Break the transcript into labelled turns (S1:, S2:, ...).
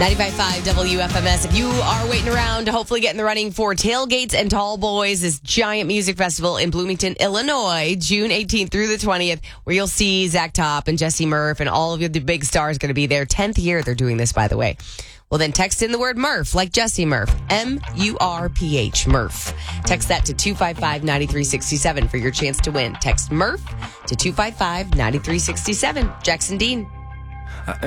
S1: 95.5 WFMS. If you are waiting around to hopefully get in the running for Tailgates and Tall Boys, this giant music festival in Bloomington, Illinois, June 18th through the 20th, where you'll see Zach Top and Jesse Murph and all of the big stars going to be there. 10th year they're doing this, by the way. Well, then text in the word Murph, like Jesse Murph, M-U-R-P-H, Murph. Text that to 255-9367 for your chance to win. Text Murph to 255-9367. Jackson Dean.